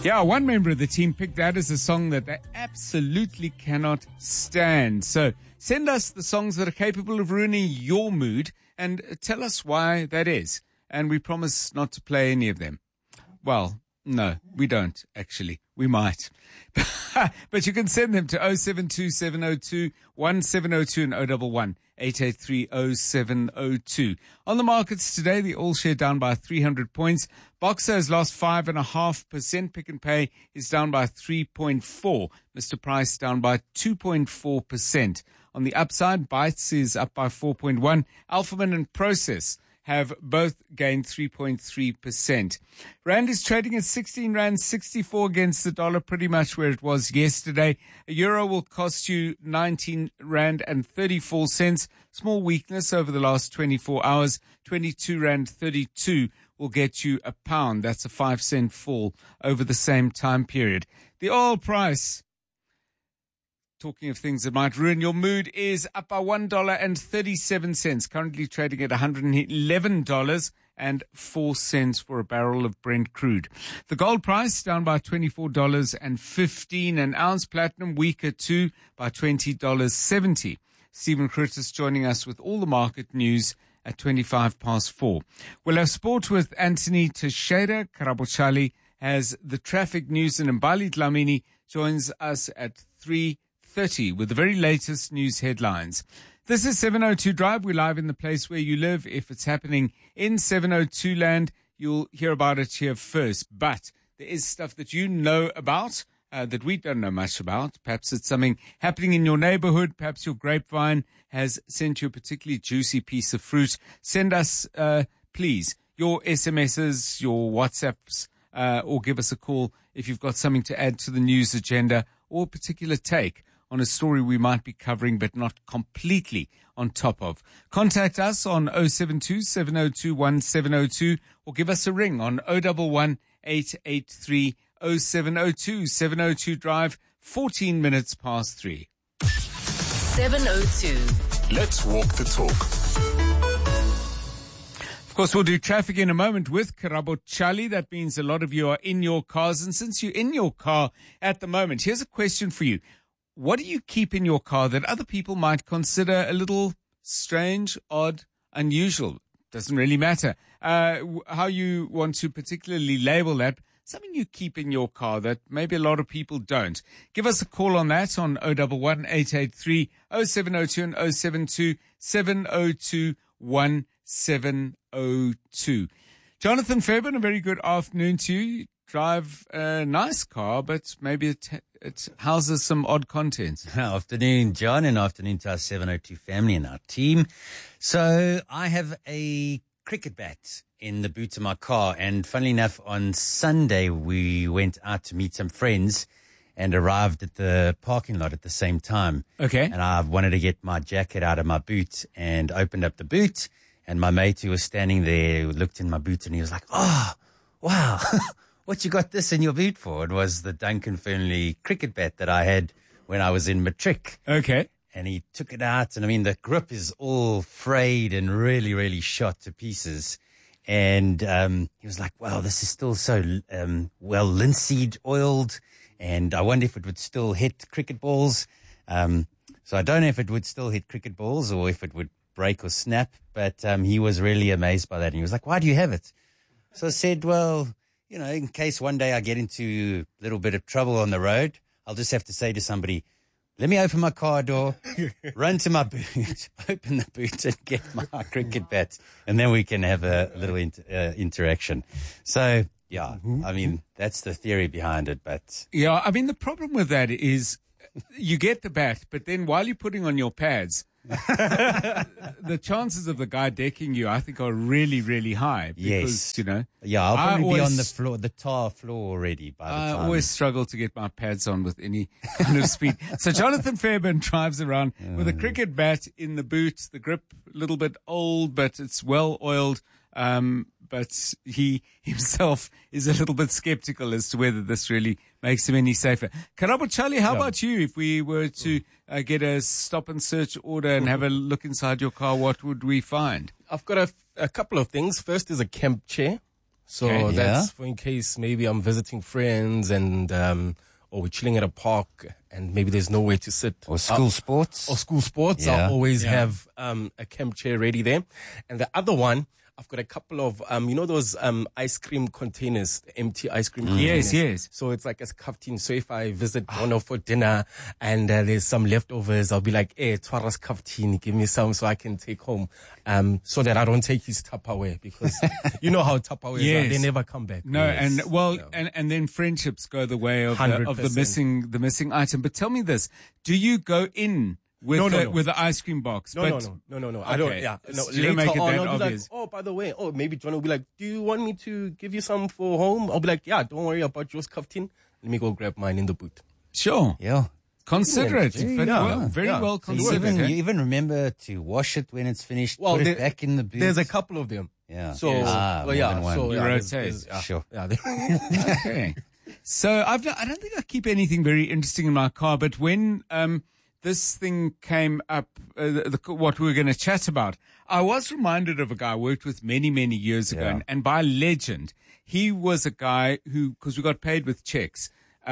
Yeah, one member of the team picked that as a song that they absolutely cannot stand. So send us the songs that are capable of ruining your mood and tell us why that is. And we promise not to play any of them. Well, no, we don't, actually. We might. But you can send them to 072-702-1702 and 011-883-0702. On the markets today, the All Share down by 300 points. Boxer has lost 5.5%. Pick and Pay is down by 3.4%. Mr. Price down by 2.4%. On the upside, Bytes is up by 4.1%. Alphaman and Process have both gained 3.3%. Rand is trading at 16 Rand 64 against the dollar, pretty much where it was yesterday. A euro will cost you 19 Rand and 34 cents. Small weakness over the last 24 hours. 22 Rand 32 will get you a pound. That's a 5-cent fall over the same time period. The oil price, talking of things that might ruin your mood, is up by $1.37, currently trading at $111.04 for a barrel of Brent crude. The gold price down by $24.15 an ounce. Platinum weaker too by $20.70. Stephen Curtis joining us with all the market news at 4:25. We'll have sport with Anthony Teixeira. Karabochali has the traffic news, and Mbali Dlamini joins us at 3:30 with the very latest news headlines. This is 702 Drive. We're live in the place where you live. If it's happening in 702 land, you'll hear about it here first. But there is stuff that you know about that we don't know much about. Perhaps it's something happening in your neighborhood. Perhaps your grapevine has sent you a particularly juicy piece of fruit. Send us, please, your SMSs, your WhatsApps, or give us a call if you've got something to add to the news agenda or a particular take on a story we might be covering but not completely on top of. Contact us on 072-702-1702 or give us a ring on 011-883-0702. 702 Drive, 14 minutes past 3. 702. Let's walk the talk. Of course, we'll do traffic in a moment with Karabochali. That means a lot of you are in your cars. And since you're in your car at the moment, here's a question for you. What do you keep in your car that other people might consider a little strange, odd, unusual? Doesn't really matter how you want to particularly label that. Something you keep in your car that maybe a lot of people don't. Give us a call on that on 011-883-0702 and 072-702-1702. Jonathan Fairbairn, a very good afternoon to you. You drive a nice car, but maybe it houses some odd content. Afternoon, John, and afternoon to our 702 family and our team. So I have a cricket bat in the boot of my car, and funnily enough, on Sunday we went out to meet some friends and arrived at the parking lot at the same time. Okay. And I wanted to get my jacket out of my boot and opened up the boot, and my mate who was standing there looked in my boot and he was like, "Oh, wow, what you got this in your boot for?" It was the Duncan Fernley cricket bat that I had when I was in matric. Okay. And he took it out, and I mean, the grip is all frayed and really, really shot to pieces. And he was like, "Wow, this is still so well linseed oiled, and I wonder if it would still hit cricket balls." So I don't know if it would still hit cricket balls or if it would break or snap, but he was really amazed by that. And he was like, "Why do you have it?" So I said, "Well, you know, in case one day I get into a little bit of trouble on the road, I'll just have to say to somebody, let me open my car door, run to my boot, open the boot and get my cricket bat, and then we can have a little interaction." So, yeah, I mean, that's the theory behind it. But yeah, I mean, the problem with that is you get the bat, but then while you're putting on your pads, the chances of the guy decking you, I think, are really, really high. Because, yes. you know. Yeah, I'll probably be on the floor, the tar floor already by the time. I always struggle to get my pads on with any kind of speed. So Jonathan Fairbairn drives around with a cricket bat in the boot, the grip a little bit old, but it's well oiled. But he himself is a little bit skeptical as to whether this really makes him any safer. Karabochali, how about you? If we were to get a stop and search order and have a look inside your car, what would we find? I've got a couple of things. First is a camp chair. So Okay. that's for in case maybe I'm visiting friends and or we're chilling at a park and maybe there's nowhere to sit. Or school sports. Or school sports. Yeah. I'll always have a camp chair ready there. And the other one, I've got a couple of, those ice cream containers, the empty ice cream containers. Yes. So it's like a kaftin. So if I visit Bono for dinner and there's some leftovers, I'll be like, hey, Twaras kaftin, give me some so I can take home. So that I don't take his Tupperware because you know how Tupperware Yes. are. They never come back. No, Yes. and then friendships go the way of the 100%. missing item. But tell me this: do you go in with No. with the ice cream box? No. I don't. Okay. Yeah. No, So you don't make it that I'll be obvious. like, oh, by the way, maybe John will be like, do you want me to give you some for home? I'll be like, yeah, don't worry about yours, kaftin. Let me go grab mine in the boot. Sure, Yeah. considerate, Yeah. very Yeah. well So you considered. even, you even remember to wash it when it's finished, Well, put there- it back in the boot. There's a couple of them. Yeah. So, Yes. more than one. So, You yeah, rotate. Sure. Yeah. Okay. So I don't think I keep anything very interesting in my car, but when this thing came up, what we were going to chat about, I was reminded of a guy I worked with many, many years ago, Yeah. and by legend, he was a guy who, because we got paid with checks,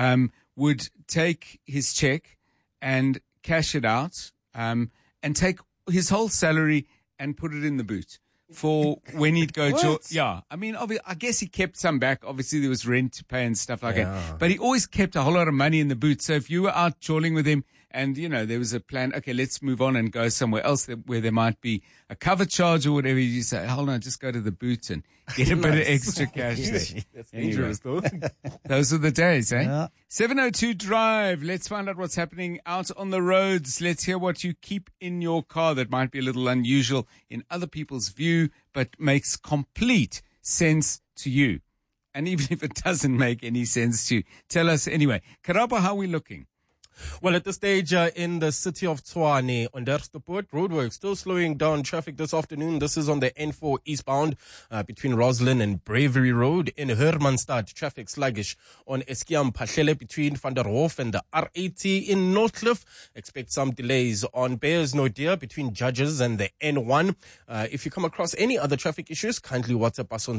would take his check and cash it out, and take his whole salary and put it in the boot for when he'd go to, What? yeah. I mean, I guess he kept some back. Obviously there was rent to pay and stuff like that, but he always kept a whole lot of money in the boot. So if you were out chorling with him and, there was a plan, okay, let's move on and go somewhere else where there might be a cover charge or whatever, you say, hold on, just go to the boot and get a bit of extra cash there. That's Anyway. dangerous, though. Those are the days, eh? Yeah. 702 Drive. Let's find out what's happening out on the roads. Let's hear what you keep in your car that might be a little unusual in other people's view, but makes complete sense to you. And even if it doesn't make any sense to you, tell us anyway. Karabo, how are we looking? Well, at this stage in the city of Tshwane, on Dersteport, roadwork still slowing down traffic this afternoon. This is on the N4 eastbound between Roslyn and Bravery Road. In Hermanstad, traffic sluggish on Eskiam Pahlele between Van der Hof and the R80 in Northcliffe. Expect some delays on Bears Nodia between Judges and the N1. If you come across any other traffic issues, kindly WhatsApp us on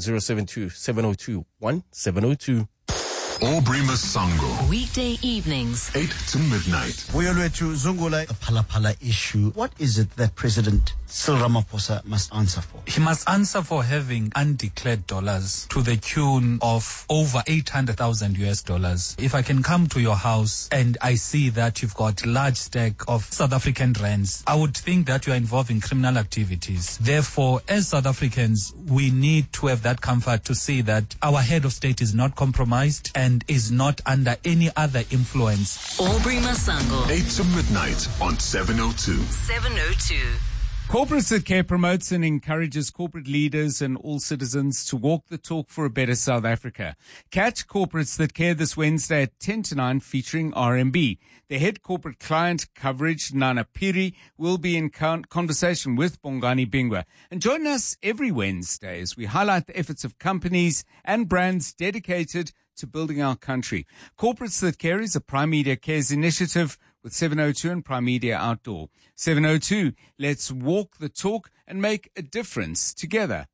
072-702-1702. Aubrey Masango, Weekday evenings. 8 to midnight. Buyolwethu Zungula, the Phala issue. What is it that President Cyril Ramaphosa must answer for? He must answer for having undeclared dollars to the tune of over $800,000. If I can come to your house and I see that you've got large stack of South African rands, I would think that you are involved in criminal activities. Therefore, as South Africans, we need to have that comfort to see that our head of state is not compromised and is not under any other influence. Aubrey Masango. 8 to midnight on 702. 702. Corporates That Care promotes and encourages corporate leaders and all citizens to walk the talk for a better South Africa. Catch Corporates That Care this Wednesday at 10 to 9 featuring RMB. The head corporate client coverage, Nana Piri, will be in conversation with Bongani Bingwa. And join us every Wednesday as we highlight the efforts of companies and brands dedicated to building our country. Corporates That Care is a Prime Media Cares initiative with 702 and Prime Media Outdoor. 702, let's walk the talk and make a difference together.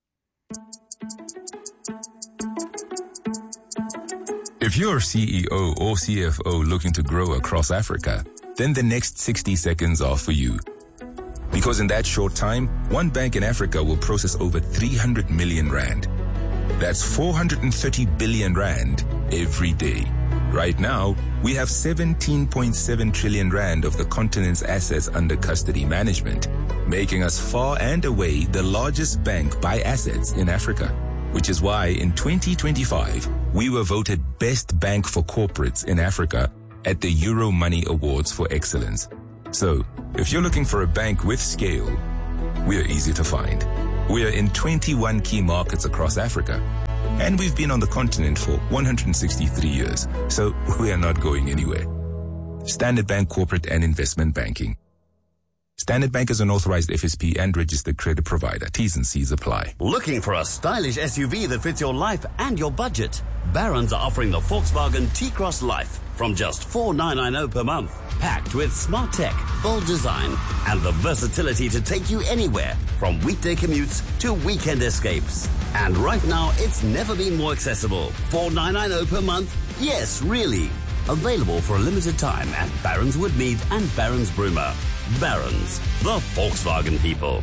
If you're CEO or CFO looking to grow across Africa, then the next 60 seconds are for you. Because in that short time, one bank in Africa will process over 300 million rand. That's 430 billion rand every day. Right now, we have 17.7 trillion rand of the continent's assets under custody management, making us far and away the largest bank by assets in Africa. Which is why in 2025, we were voted Best Bank for Corporates in Africa at the Euro Money Awards for Excellence. So, if you're looking for a bank with scale, we're easy to find. We're in 21 key markets across Africa. And we've been on the continent for 163 years, so we are not going anywhere. Standard Bank Corporate and Investment Banking. Standard Bank is an authorized FSP and registered credit provider. T's and C's apply. Looking for a stylish SUV that fits your life and your budget? Barron's are offering the Volkswagen T-Cross Life from just $4,990 per month. Packed with smart tech, bold design, and the versatility to take you anywhere from weekday commutes to weekend escapes. And right now, it's never been more accessible. $4.990 per month? Yes, really. Available for a limited time at Barron's Woodmead and Barron's Broomer. Barron's, the Volkswagen people.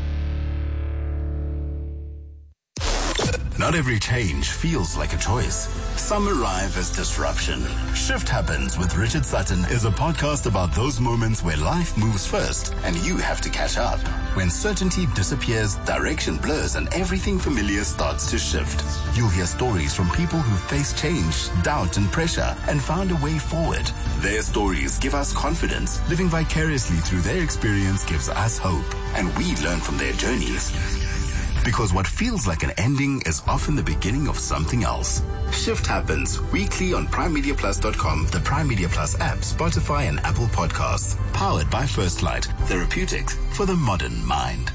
Not every change feels like a choice. Some arrive as disruption. Shift Happens with Richard Sutton is a podcast about those moments where life moves first and you have to catch up. When certainty disappears, direction blurs, and everything familiar starts to shift. You'll hear stories from people who faced change, doubt, and pressure and found a way forward. Their stories give us confidence. Living vicariously through their experience gives us hope, and we learn from their journeys. Because what feels like an ending is often the beginning of something else. Shift Happens weekly on PrimeMediaPlus.com, the Prime Media Plus app, Spotify, and Apple Podcasts. Powered by First Light, therapeutics for the modern mind.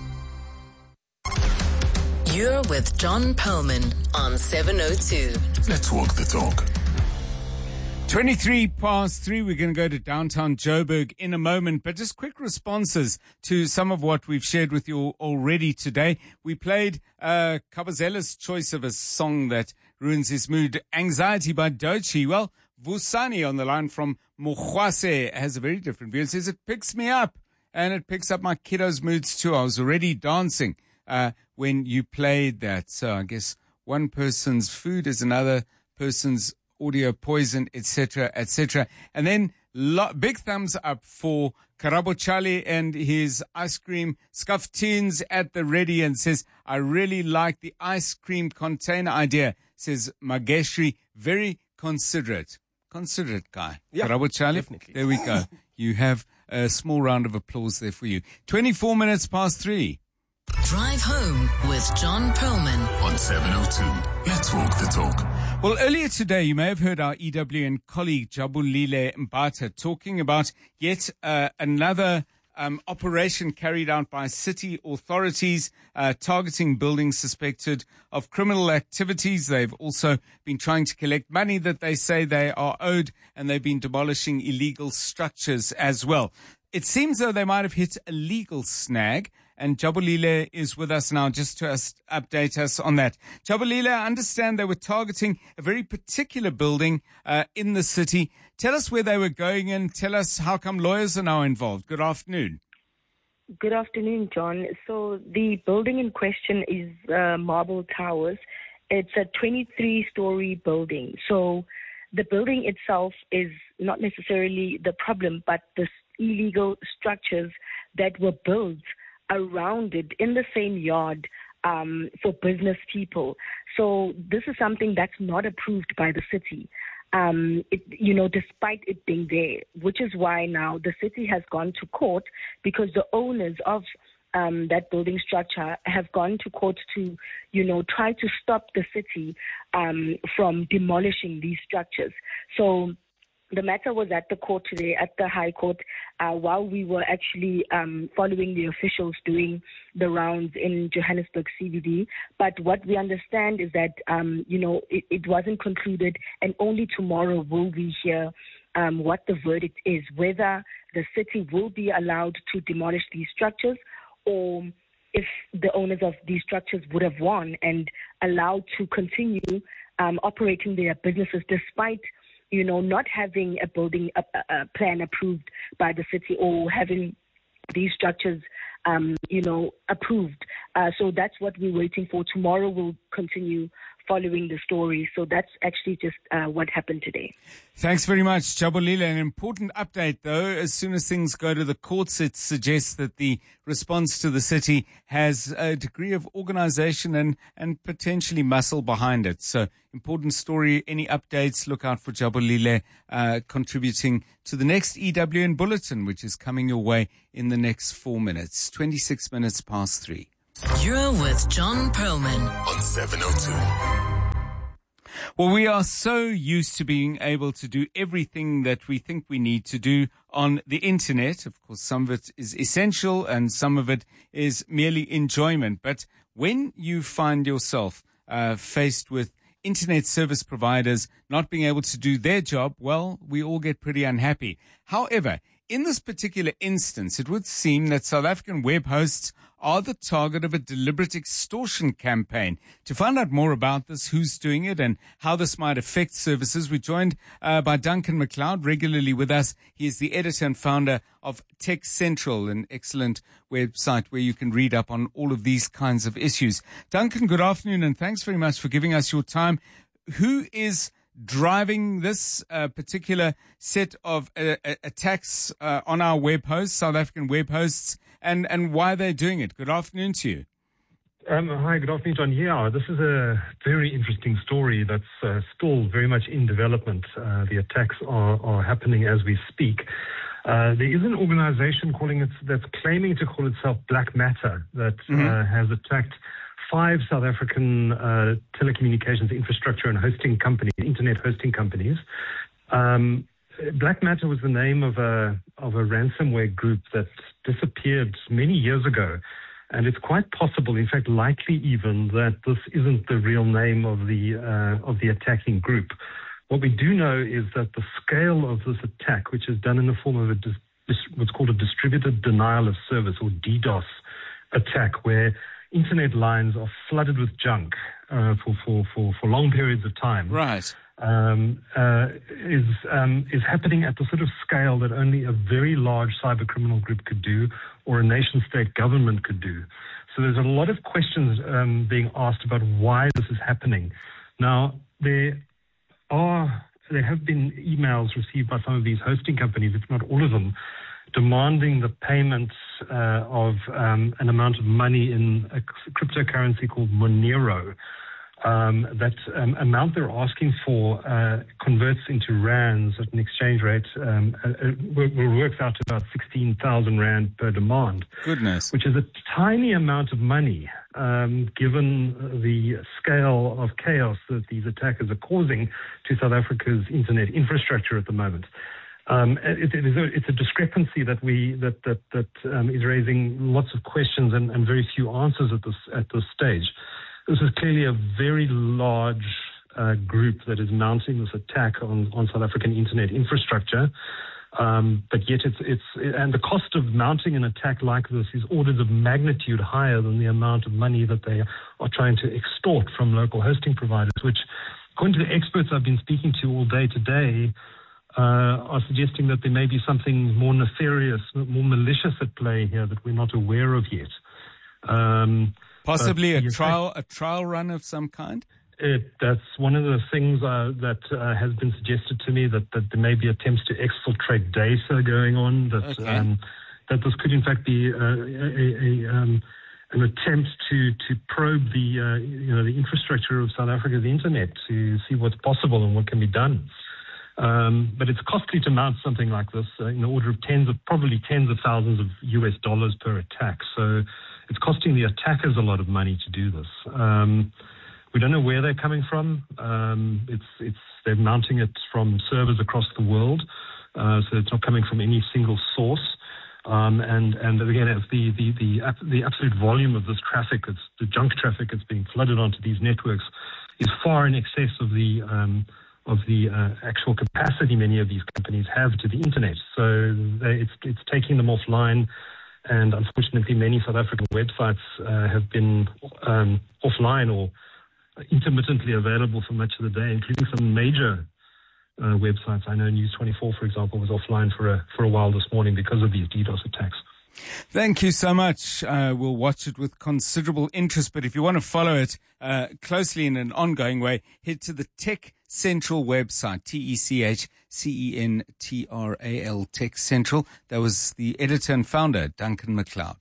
You're with John Perlman on 702. Let's walk the talk. 23 past 3, we're going to go to downtown Joburg in a moment, but just quick responses to some of what we've shared with you already today. We played Kabazela's choice of a song that ruins his mood, Anxiety by Doechii. Well, Vusani on the line from Mokhwase has a very different view. It says it picks me up, and it picks up my kiddos' moods too. I was already dancing when you played that. So I guess one person's food is another person's audio poison, etc., etc. And then big thumbs up for Karabo Charlie and his ice cream scuffed tins at the ready, and says, I really like the ice cream container idea, says Mageshri. Very considerate guy. Yeah, Karabo Charlie, definitely. There we go. You have a small round of applause there for you. 24 minutes past 3. Drive home with John Perlman. On 702, let's walk the talk. Well, earlier today, you may have heard our EWN colleague Jabulile Mbata talking about yet another operation carried out by city authorities targeting buildings suspected of criminal activities. They've also been trying to collect money that they say they are owed, and they've been demolishing illegal structures as well. It seems though they might have hit a legal snag, and Jabulile is with us now just to update us on that. Jabulile, I understand they were targeting a very particular building in the city. Tell us where they were going, and tell us how come lawyers are now involved. Good afternoon. Good afternoon, John. So the building in question is Marble Towers. It's a 23-story building. So the building itself is not necessarily the problem, but the illegal structures that were built around it in the same yard for business people. So this is something that's not approved by the city, despite it being there, which is why now the city has gone to court, because the owners of that building structure have gone to court to, try to stop the city from demolishing these structures. So the matter was at the court today, at the High Court, while we were actually following the officials doing the rounds in Johannesburg CBD. But what we understand is that, it wasn't concluded, and only tomorrow will we hear what the verdict is, whether the city will be allowed to demolish these structures, or if the owners of these structures would have won and allowed to continue operating their businesses despite not having a building plan approved by the city, or having these structures, approved. So that's what we're waiting for. Tomorrow we'll continue following the story. So that's actually just what happened today. Thanks very much, Jabulile. An important update, though. As soon as things go to the courts, it suggests that the response to the city has a degree of organization and potentially muscle behind it. So, important story. Any updates, look out for Jabulile contributing to the next EWN Bulletin, which is coming your way in the next 4 minutes. 26 minutes past 3. You're with John Perlman On 702. Well, we are so used to being able to do everything that we think we need to do on the internet. Of course, some of it is essential and some of it is merely enjoyment. But when you find yourself faced with internet service providers not being able to do their job, well, we all get pretty unhappy. However, in this particular instance, it would seem that South African web hosts are the target of a deliberate extortion campaign. To find out more about this, who's doing it, and how this might affect services, we're joined by Duncan McLeod, regularly with us. He is the editor and founder of Tech Central, an excellent website where you can read up on all of these kinds of issues. Duncan, good afternoon, and thanks very much for giving us your time. Who is driving this particular set of attacks on our web hosts, South African web hosts, and why they're doing it? Good afternoon to you. Hi, good afternoon, John. Yeah, this is a very interesting story that's still very much in development. The attacks are happening as we speak. There is an organization that's claiming to call itself Black Matter that has attacked 5 South African telecommunications infrastructure and hosting companies, internet hosting companies. Black Matter was the name of a ransomware group that disappeared many years ago, and it's quite possible, in fact, likely even, that this isn't the real name of the attacking group. What we do know is that the scale of this attack, which is done in the form of what's called a distributed denial of service, or DDoS attack, where internet lines are flooded with junk for long periods of time. Right. Is happening at the sort of scale that only a very large cyber criminal group could do, or a nation-state government could do. So there's a lot of questions being asked about why this is happening. Now, there have been emails received by some of these hosting companies, if not all of them, demanding the payment of an amount of money in a cryptocurrency called Monero. That amount they're asking for converts into rands at an exchange rate, works out to about 16,000 rand per demand. Goodness. Which is a tiny amount of money, given the scale of chaos that these attackers are causing to South Africa's internet infrastructure at the moment. It's a discrepancy that is raising lots of questions and very few answers at this stage. This is clearly a very large group that is mounting this attack on South African internet infrastructure, but yet and the cost of mounting an attack like this is orders of magnitude higher than the amount of money that they are trying to extort from local hosting providers, which, according to the experts I've been speaking to all day today, are suggesting that there may be something more nefarious, more malicious at play here that we're not aware of yet. Possibly a trial run of some kind? That's one of the things that has been suggested to me, that there may be attempts to exfiltrate data going on, that this could in fact be an attempt to probe the infrastructure of South Africa's internet to see what's possible and what can be done. But it's costly to mount something like this, in the order of probably tens of thousands of US dollars per attack. So it's costing the attackers a lot of money to do this. We don't know where they're coming from. They're mounting it from servers across the world, so it's not coming from any single source. And again, as the absolute volume of this traffic, the junk traffic that's being flooded onto these networks, is far in excess of the actual capacity many of these companies have to the internet. So it's taking them offline, and unfortunately many South African websites have been offline or intermittently available for much of the day, including some major websites. I know News24, for example, was offline for a while this morning because of these DDoS attacks. Thank you so much. We'll watch it with considerable interest, but if you want to follow it closely in an ongoing way, head to the Tech Central website, TechCentral, Tech Central. That was the editor and founder, Duncan McLeod.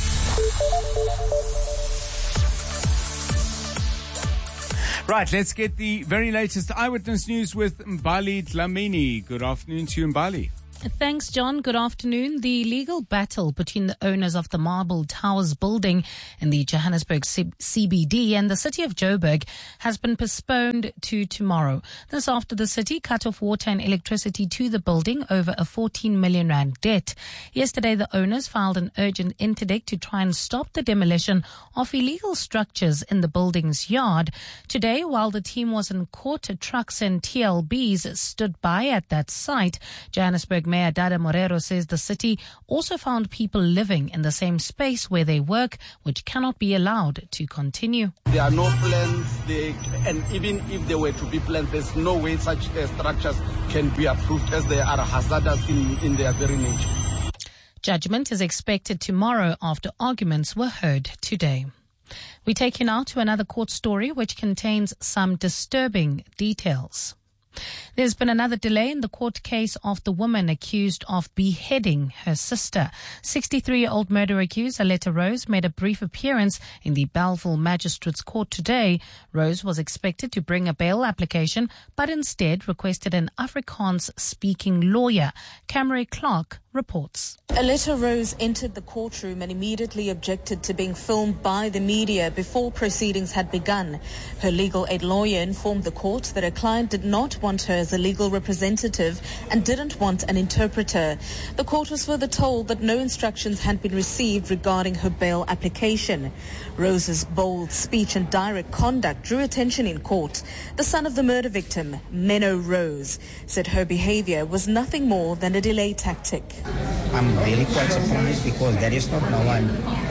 Right, let's get the very latest eyewitness news with Mbali Dlamini. Good afternoon to you, Mbali. Thanks, John. Good afternoon. The legal battle between the owners of the Marble Towers building in the Johannesburg CBD and the city of Joburg has been postponed to tomorrow. This after the city cut off water and electricity to the building over a 14 million rand debt. Yesterday, the owners filed an urgent interdict to try and stop the demolition of illegal structures in the building's yard. Today, while the team was in court, trucks and TLBs stood by at that site. Johannesburg Mayor Dada Morero says the city also found people living in the same space where they work, which cannot be allowed to continue. There are no plans, and even if there were to be plans, there's no way such structures can be approved as they are hazardous in their very nature. Judgment is expected tomorrow after arguments were heard today. We take you now to another court story which contains some disturbing details. There's been another delay in the court case of the woman accused of beheading her sister. 63-year-old murder accuser Aletta Rose made a brief appearance in the Bellville Magistrates Court today. Rose was expected to bring a bail application, but instead requested an Afrikaans-speaking lawyer. Camry Clark reports. Aletta Rose entered the courtroom and immediately objected to being filmed by the media before proceedings had begun. Her legal aid lawyer informed the court that her client did not want her as a legal representative and didn't want an interpreter. The court was further told that no instructions had been received regarding her bail application. Rose's bold speech and direct conduct drew attention in court. The son of the murder victim, Menno Rose, said her behavior was nothing more than a delay tactic. I'm really quite surprised because that's not how I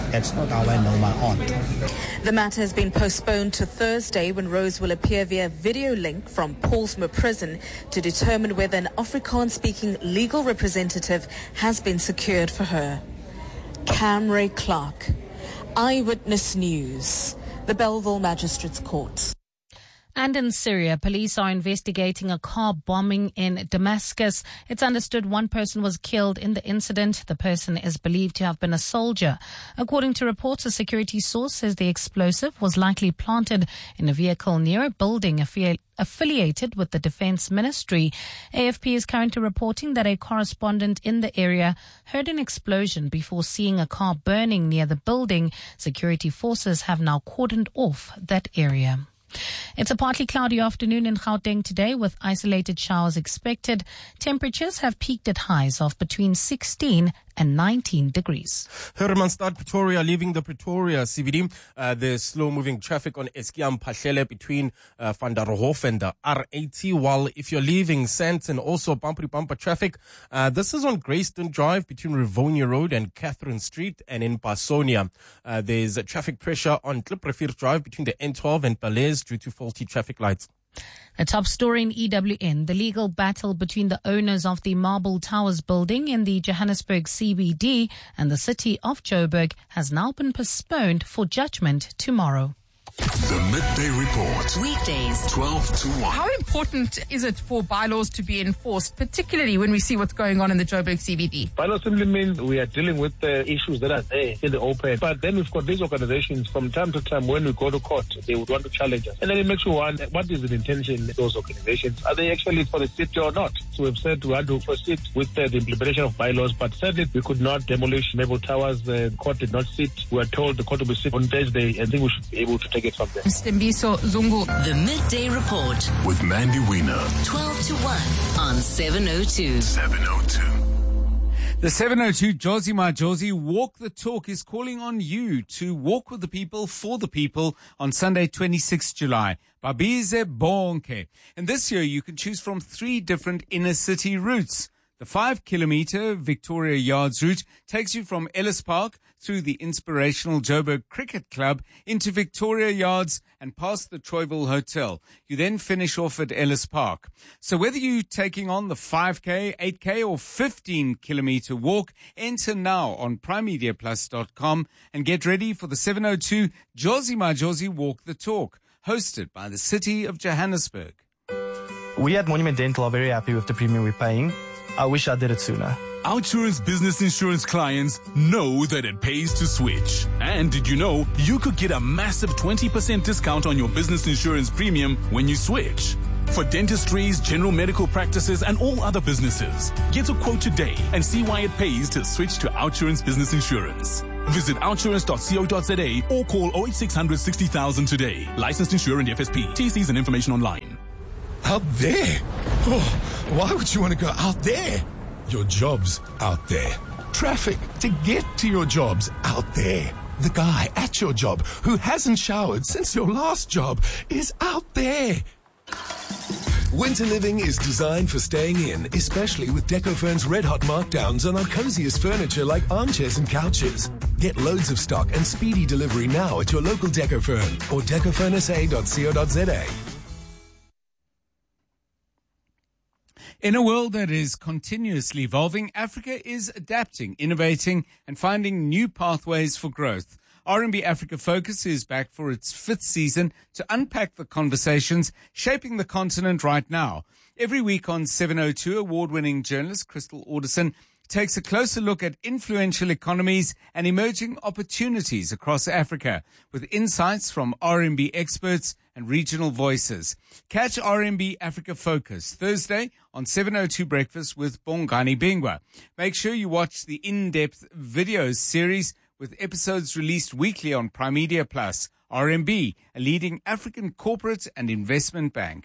know my aunt. The matter has been postponed to Thursday when Rose will appear via video link from Paulsmoor Prison to determine whether an Afrikaans-speaking legal representative has been secured for her. Camry Clark, Eyewitness News, the Bellville Magistrates Court. And in Syria, police are investigating a car bombing in Damascus. It's understood one person was killed in the incident. The person is believed to have been a soldier. According to reports, a security source says the explosive was likely planted in a vehicle near a building affiliated with the Defense Ministry. AFP is currently reporting that a correspondent in the area heard an explosion before seeing a car burning near the building. Security forces have now cordoned off that area. It's a partly cloudy afternoon in Gauteng today with isolated showers expected. Temperatures have peaked at highs of between 16 and 19 degrees. Hermanstad, Pretoria, leaving the Pretoria CBD. There's slow-moving traffic on Eskiam Pachele between Van der Hof and the R80. While if you're leaving Sandton, also bumper traffic. This is on Greyston Drive between Rivonia Road and Catherine Street, and in Pasonia. There's traffic pressure on Kliprefir Drive between the N12 and Balaise due to faulty traffic lights. A top story in EWN, the legal battle between the owners of the Marble Towers building in the Johannesburg CBD and the city of Joburg has now been postponed for judgment tomorrow. The Midday Report. Weekdays, 12 to 1. How important is it for bylaws to be enforced, particularly when we see what's going on in the Joburg CBD? Bylaws simply means we are dealing with the issues that are there in the open. But then we've got these organizations from time to time when we go to court, they would want to challenge us. And then it makes you wonder, what is the intention of those organizations? Are they actually for the city or not? So we've said we want to proceed with the implementation of bylaws, but certainly we could not demolish Marble Towers. The court did not sit. We were told the court will be sit on Thursday. I think we should be able to take it from there. Stembiso Zungu. The Midday Report. With Mandy Wiener. 12 to 1 on 702. 702. The 702 Josie My Josie Walk the Talk is calling on you to walk with the people for the people on Sunday, 26 July. Babize Bonke. And this year you can choose from 3 different inner city routes. The 5-kilometer Victoria Yards route takes you from Ellis Park through the inspirational Joburg Cricket Club into Victoria Yards and past the Troyville Hotel. You then finish off at Ellis Park. So whether you're taking on the 5K, 8K or 15-kilometer walk, enter now on primemediaplus.com and get ready for the 702 Josie My Josie Walk the Talk, hosted by the City of Johannesburg. We at Monument Dental are very happy with the premium we're paying. I wish I did it sooner. OUTsurance business insurance clients know that it pays to switch. And did you know you could get a massive 20% discount on your business insurance premium when you switch? For dentistries, general medical practices, and all other businesses, get a quote today and see why it pays to switch to OUTsurance business insurance. Visit outsurance.co.za or call 08600 60,000 today. Licensed insurer and FSP. TCs and information online. Out there? Oh, why would you want to go out there? Your job's out there. Traffic to get to your job's out there. The guy at your job who hasn't showered since your last job is out there. Winter living is designed for staying in, especially with Decofurn's red-hot markdowns on our coziest furniture like armchairs and couches. Get loads of stock and speedy delivery now at your local Decofurn or decofurnsa.co.za. In a world that is continuously evolving, Africa is adapting, innovating, and finding new pathways for growth. R&B Africa Focus is back for its 5th season to unpack the conversations shaping the continent right now. Every week on 702, award-winning journalist Crystal Alderson takes a closer look at influential economies and emerging opportunities across Africa with insights from R&B experts and regional voices. Catch R&B Africa Focus Thursday on 702 Breakfast with Bongani Bingwa. Make sure you watch the in-depth videos series with episodes released weekly on Prime Media Plus. R&B, a leading African corporate and investment bank.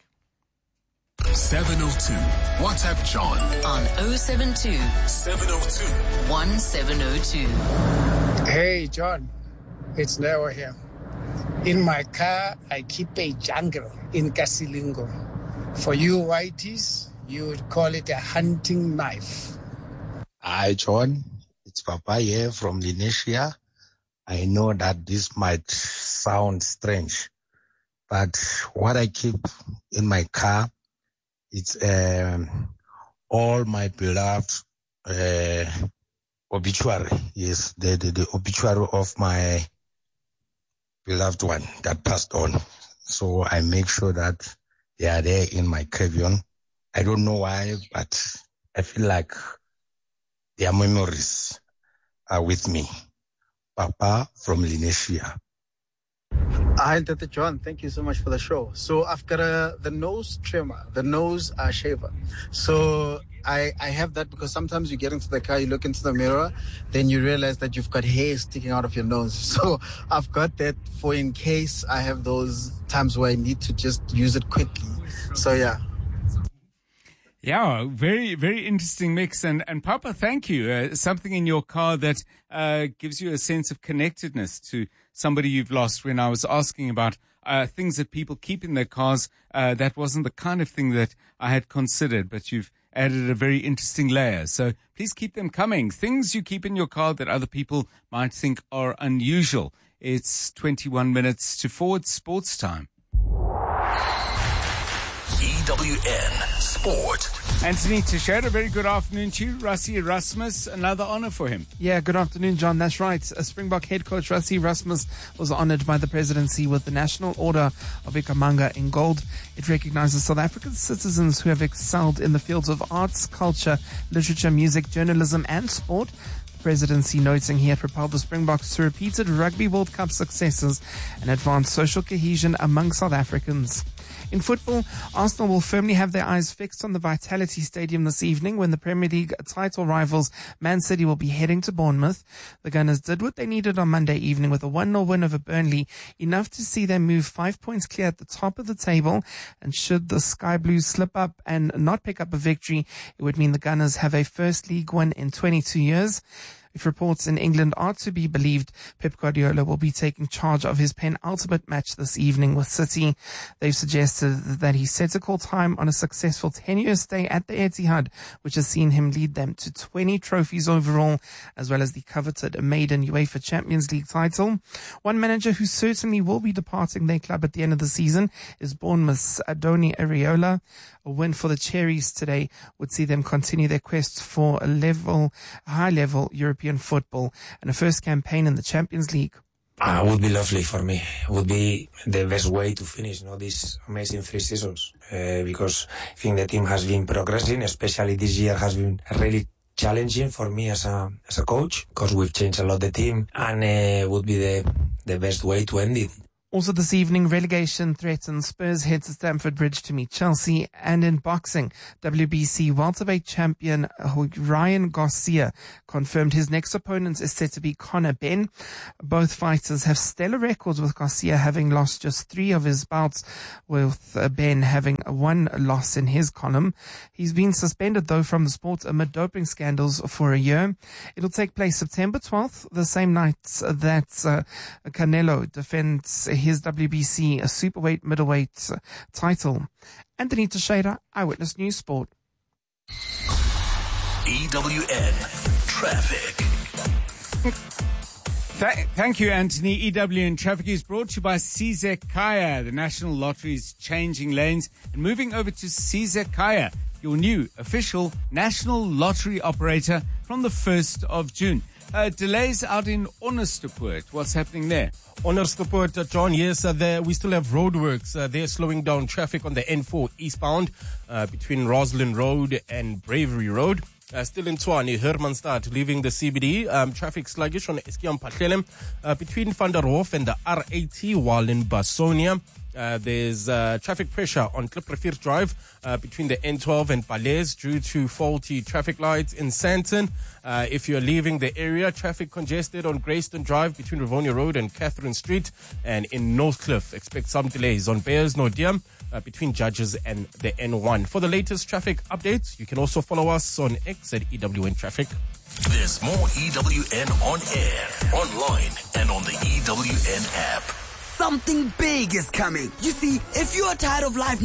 702. WhatsApp John on 072 702 1702. Hey, John. It's Leo here. In my car, I keep a jungle in Kasilingo. For you whiteys, you would call it a hunting knife. Hi, John. It's Papa here from Linesia. I know that this might sound strange, but what I keep in my car, it's all my beloved obituary. Yes, the obituary of my beloved one that passed on. So I make sure that they are there in my carry-on. I don't know why, but I feel like their memories are with me. Papa from Linesia. Hi, Tata John. Thank you so much for the show. So I've got the nose trimmer, the nose shaver. So I have that because sometimes you get into the car, you look into the mirror, then you realize that you've got hair sticking out of your nose. So I've got that for in case I have those times where I need to just use it quickly. So yeah. Yeah, very, very interesting mix. And Papa, thank you. Something in your car that gives you a sense of connectedness to somebody you've lost. When I was asking about things that people keep in their cars, that wasn't the kind of thing that I had considered, but you've added a very interesting layer. So please keep them coming. Things you keep in your car that other people might think are unusual. It's 21 minutes to 4. It's sports time. EWN Sport. Anthony Teixeira, very good afternoon to you. Rassie Erasmus, another honor for him. Yeah, good afternoon, John. That's right. Springbok head coach Rassie Erasmus was honored by the presidency with the National Order of Ikhamanga in gold. It recognizes South African citizens who have excelled in the fields of arts, culture, literature, music, journalism, and sport. The presidency noting he had propelled the Springboks to repeated Rugby World Cup successes and advanced social cohesion among South Africans. In football, Arsenal will firmly have their eyes fixed on the Vitality Stadium this evening when the Premier League title rivals Man City will be heading to Bournemouth. The Gunners did what they needed on Monday evening with a 1-0 win over Burnley, enough to see them move 5 points clear at the top of the table. And should the Sky Blues slip up and not pick up a victory, it would mean the Gunners have a first league win in 22 years. If reports in England are to be believed, Pep Guardiola will be taking charge of his penultimate match this evening with City. They've suggested that he's set to call time on a successful 10-year stay at the Etihad, which has seen him lead them to 20 trophies overall, as well as the coveted maiden UEFA Champions League title. One manager who certainly will be departing their club at the end of the season is Bournemouth's Adoni Areola. A win for the Cherries today would see them continue their quest for a high-level European football and a first campaign in the Champions League. Would be lovely for me. Would be the best way to finish these amazing 3 seasons because I think the team has been progressing, especially this year has been really challenging for me as a coach because we've changed a lot the team and would be the best way to end it. Also this evening, relegation threatens. Spurs head to Stamford Bridge to meet Chelsea. And in boxing, WBC welterweight champion Ryan Garcia confirmed his next opponent is set to be Conor Benn. Both fighters have stellar records, with Garcia having lost just 3 of his bouts, with Benn having 1 loss in his column. He's been suspended, though, from the sport amid doping scandals for a year. It'll take place September 12th, the same night that Canelo defends his WBC superweight middleweight title. Anthony Teixeira, Eyewitness News Sport. EWN Traffic. Thank you, Anthony. EWN Traffic is brought to you by CZ Kaya. The National Lottery is changing lanes and moving over to CZ Kaya, your new official National Lottery operator from the 1st of June. Delays out in Onderstepoort. What's happening there? Onderstepoort, John, yes, we still have roadworks. They're slowing down traffic on the N4 eastbound between Roslyn Road and Bravery Road. Still in Tshwane, Hermanstad, leaving the CBD. Traffic sluggish on Eskiam Patlelem between Van der Hof and the R80, while in Basonia. There's traffic pressure on Kliprivier Drive between the N12 and Balaise due to faulty traffic lights in Sandton. If you're leaving the area, traffic congested on Greyston Drive between Rivonia Road and Catherine Street. And in Northcliffe, expect some delays on Beyers Nordium between Judges and the N1. For the latest traffic updates, you can also follow us on X at EWN Traffic. There's more EWN on air, online, and on the EWN app. Something big is coming. You see, if you are tired of life